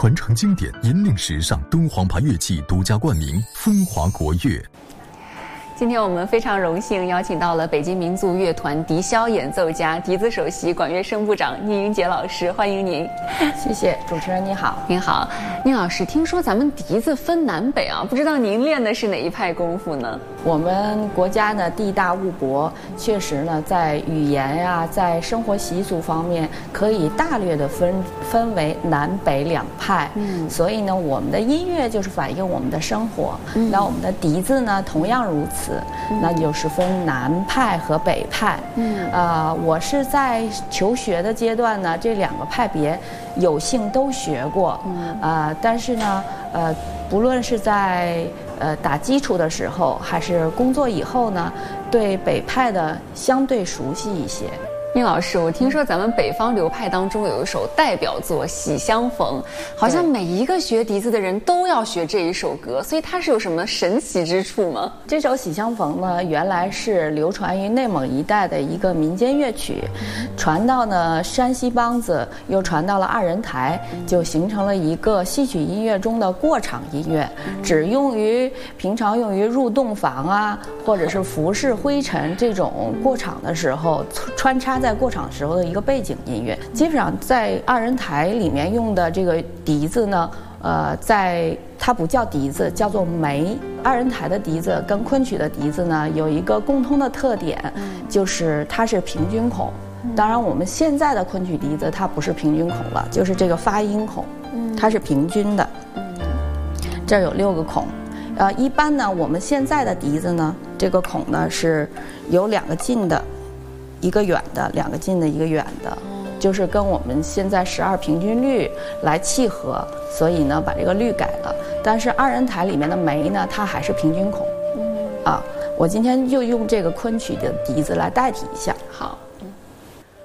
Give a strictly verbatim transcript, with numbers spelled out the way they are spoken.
传承经典，引领时尚。敦煌牌乐器独家冠名，风华国乐。 今天我们非常荣幸邀请到了北京民族乐团笛箫演奏家、笛子首席、管乐声部长聂云杰老师，欢迎您。 谢谢主持人，你好。 您好，聂老师，听说咱们笛子分南北啊，不知道您练的是哪一派功夫呢？ 我们国家呢地大物博，确实呢在语言呀、啊，在生活习俗方面，可以大略的分分为南北两派。嗯，所以呢，我们的音乐就是反映我们的生活。嗯，那我们的笛子呢，同样如此。嗯、那就是分南派和北派。嗯，啊、呃，我是在求学的阶段呢，这两个派别有幸都学过。嗯，啊、呃，但是呢，呃，不论是在呃打基础的时候，还是工作以后呢，对北派的相对熟悉一些。 聂老师，我听说咱们北方流派当中有一首代表作《喜相逢》，好像每一个学笛子的人都要学这一首歌，所以它是有什么神奇之处吗？ 这首《喜相逢》呢，原来是流传于内蒙一带的一个民间乐曲，传到呢山西梆子，又传到了二人台，就形成了一个戏曲音乐中的过场音乐，只用于平常用于入洞房啊，或者是服饰灰尘这种过场的时候穿插在过场时候的一个背景音乐。基本上在二人台里面用的这个笛子呢，呃，在它不叫笛子，叫做梅。二人台的笛子跟昆曲的笛子呢有一个共通的特点，就是它是平均孔。当然，我们现在的昆曲笛子它不是平均孔了，就是这个发音孔，它是平均的。这儿有六个孔。呃，一般呢，我们现在的笛子呢，这个孔呢是有两个近的。一个远的，两个近的，一个远的，就是跟我们现在十二平均律来契合，所以呢把这个律改了。但是二人台里面的梅呢，它还是平均孔。啊，我今天就用这个昆曲的笛子来代替一下。